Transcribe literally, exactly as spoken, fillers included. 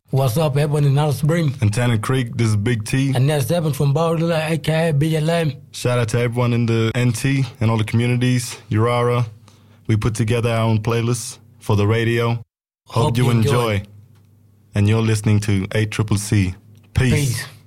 What's up, everyone in Alice Spring? In Tanner Creek, this is Big T. And that's Devin from Bowler, a k a. B L M. Shout out to everyone in the N T and all the communities, Urara. We put together our own playlists for the radio. Hope, Hope you enjoy. enjoy. And you're listening to A C C C. Peace. Peace.